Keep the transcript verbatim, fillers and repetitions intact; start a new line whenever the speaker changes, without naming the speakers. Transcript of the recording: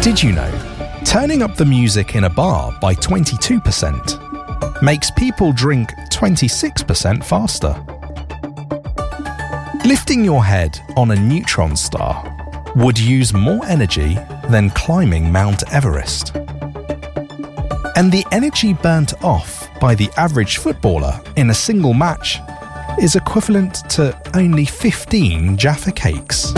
Did you know? Turning up the music in a bar by twenty-two percent makes people drink twenty-six percent faster. Lifting your head on a neutron star would use more energy than climbing Mount Everest. And the energy burnt off by the average footballer in a single match is equivalent to only fifteen Jaffa cakes.